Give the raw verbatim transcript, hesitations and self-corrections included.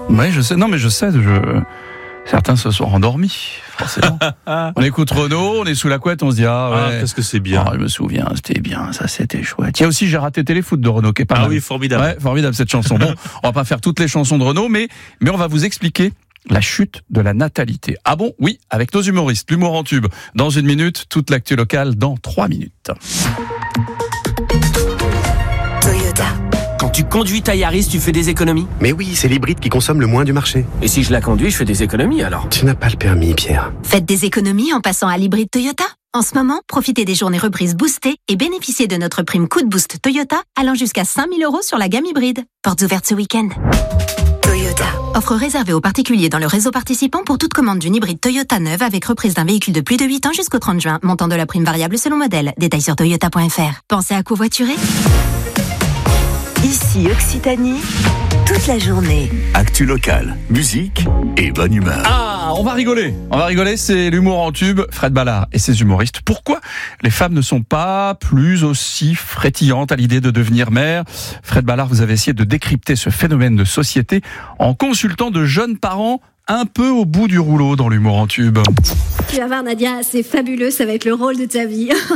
Oui, je sais. Non, mais je sais. Je... Certains se sont endormis, forcément. On écoute Renaud, on est sous la couette, on se dit ah ouais. Ah, qu'est-ce que c'est bien. Oh, je me souviens, c'était bien, ça c'était chouette. Il y a aussi J'ai raté Téléfoot de Renaud qui est pas Ah mal. oui, formidable. Ouais, formidable cette chanson. Bon, on va pas faire toutes les chansons de Renaud, mais mais on va vous expliquer la chute de la natalité. Ah bon? Oui, avec nos humoristes, l'humour en tube. Dans une minute, toute l'actu locale dans trois minutes. Toyota. Quand tu conduis ta Yaris, tu fais des économies? Mais oui, c'est l'hybride qui consomme le moins du marché. Et si je la conduis, je fais des économies alors? Tu n'as pas le permis, Pierre. Faites des économies en passant à l'hybride Toyota. En ce moment, profitez des journées reprises boostées et bénéficiez de notre prime coup de boost Toyota allant jusqu'à cinq mille euros sur la gamme hybride. Portes ouvertes ce week-end. Toyota. Offre réservée aux particuliers dans le réseau participant pour toute commande d'une hybride Toyota neuve avec reprise d'un véhicule de plus de huit ans jusqu'au trente juin. Montant de la prime variable selon modèle. Détails sur toyota point f r. Pensez à covoiturer? Ici Occitanie, toute la journée. Actu locale, musique et bonne humeur. Ah, on va rigoler. On va rigoler, c'est l'humour en tube. Fred Ballard et ses humoristes. Pourquoi les femmes ne sont pas plus aussi frétillantes à l'idée de devenir mère? Fred Ballard, vous avez essayé de décrypter ce phénomène de société en consultant de jeunes parents un peu au bout du rouleau dans l'humour en tube. Tu vas voir Nadia, c'est fabuleux, ça va être le rôle de ta vie.